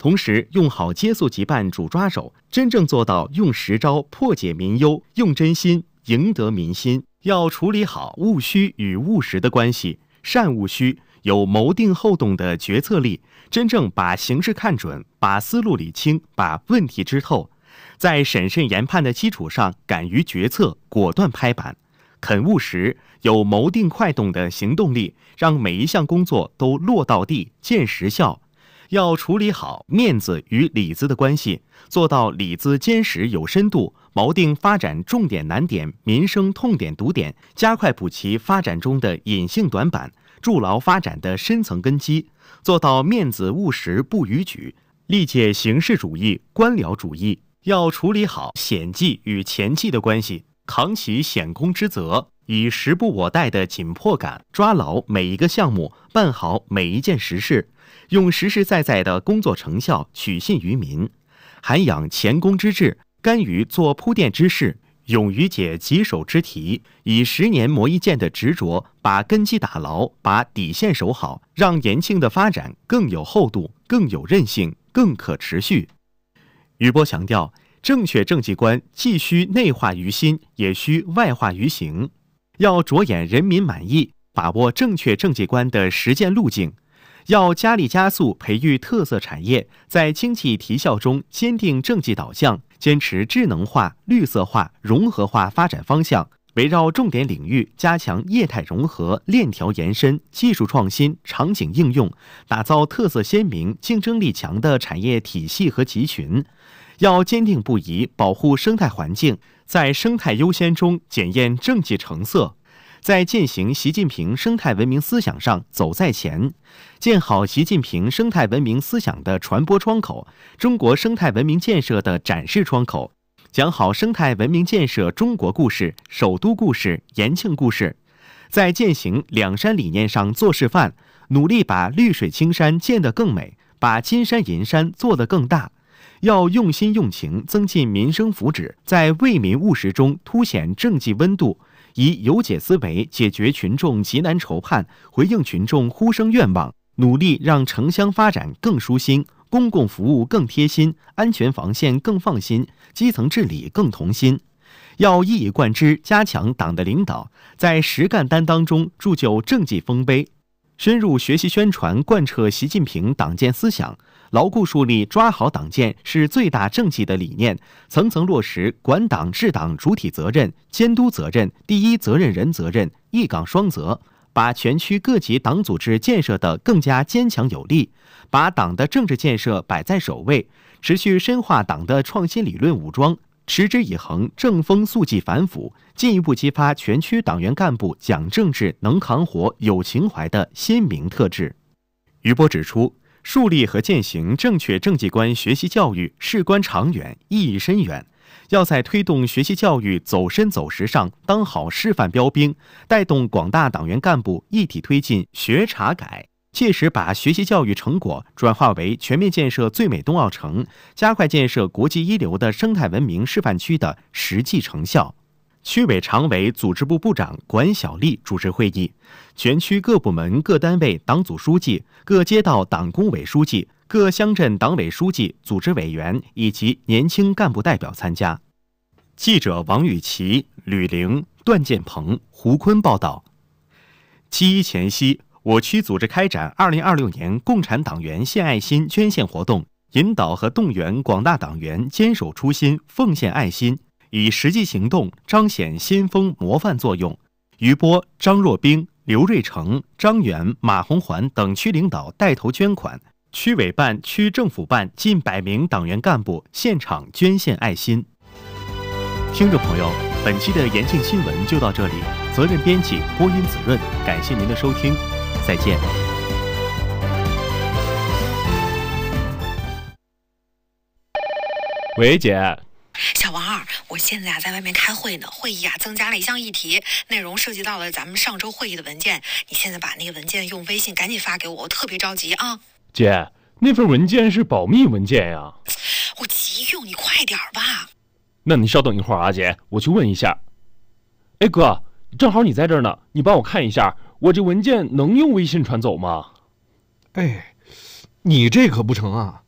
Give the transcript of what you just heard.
同时用好接速急办主抓手，真正做到用实招破解民忧，用真心赢得民心。要处理好务虚与务实的关系，善务虚，有谋定后动的决策力，真正把形势看准，把思路理清，把问题知透，在审慎研判的基础上敢于决策，果断拍板。肯务实，有谋定快动的行动力，让每一项工作都落到地，见实效。要处理好面子与里子的关系，做到里子坚实有深度，锚定发展重点难点、民生痛点堵点，加快补齐发展中的隐性短板，筑牢发展的深层根基，做到面子务实不逾矩，力戒形式主义、官僚主义。要处理好险计与前计的关系，扛起险攻之责，以时不我待的紧迫感抓牢每一个项目，办好每一件实事，用实实在在的工作成效取信于民，涵养前功之志，甘于做铺垫之事，勇于解棘手之题，以10年磨一剑的执着，把根基打牢，把底线守好，让延庆的发展更有厚度，更有韧性，更可持续。余波强调，正确政绩观既需内化于心，也需外化于行，要着眼人民满意，把握正确政绩观的实践路径。要加力加速培育特色产业，在经济提效中坚定政绩导向，坚持智能化、绿色化、融合化发展方向，围绕重点领域加强业态融合、链条延伸、技术创新、场景应用，打造特色鲜明、竞争力强的产业体系和集群。要坚定不移保护生态环境，在生态优先中检验政绩成色，在践行习近平生态文明思想上走在前，建好习近平生态文明思想的传播窗口，中国生态文明建设的展示窗口，讲好生态文明建设中国故事、首都故事、延庆故事，在践行两山理念上做示范，努力把绿水青山建得更美，把金山银山做得更大。要用心用情增进民生福祉，在为民务实中凸显政绩温度，以有解思维解决群众急难愁盼，回应群众呼声愿望，努力让城乡发展更舒心，公共服务更贴心，安全防线更放心，基层治理更同心。要一以贯之加强党的领导，在实干担当中铸就政绩丰碑，深入学习宣传贯彻习近平党建思想，牢固树立抓好党建是最大政绩的理念，层层落实管党治党主体责任、监督责任、第一责任人责任、一岗双责，把全区各级党组织建设得更加坚强有力，把党的政治建设摆在首位，持续深化党的创新理论武装，持之以恒正风肃纪反腐，进一步激发全区党员干部讲政治、能扛活、有情怀的鲜明特质。余波指出，树立和践行正确政绩观学习教育事关长远，意义深远，要在推动学习教育走深走实上当好示范标兵，带动广大党员干部一体推进学查改，切实把学习教育成果转化为全面建设最美冬奥城、加快建设国际一流的生态文明示范区的实际成效。区委常委、组织部部长管小丽主持会议，全区各部门、各单位党组书记、各街道党工委书记、各乡镇党委书记、组织委员以及年轻干部代表参加。记者王雨琦、吕玲、段建鹏、胡坤报道。7.1前夕，我区组织开展2026年共产党员献爱心捐献活动，引导和动员广大党员坚守初心，奉献爱心，以实际行动彰显先锋模范作用。余波、张若冰、刘瑞成、张元、马红环等区领导带头捐款，区委办、区政府办近100名党员干部现场捐献爱心。听众朋友，本期的延庆新闻就到这里，责任编辑播音子润，感谢您的收听，再见。 喂，姐。 小王二，我现在在外面开会呢，会议增加了一项议题，内容涉及到了咱们上周会议的文件，你现在把那个文件用微信赶紧发给我，我特别着急啊。 姐，那份文件是保密文件呀。 我急用，你快点吧。 那你稍等一会儿啊，姐，我去问一下。哎哥，正好你在这儿呢，你帮我看一下，我这文件能用微信传走吗？ 哎，你这可不成啊，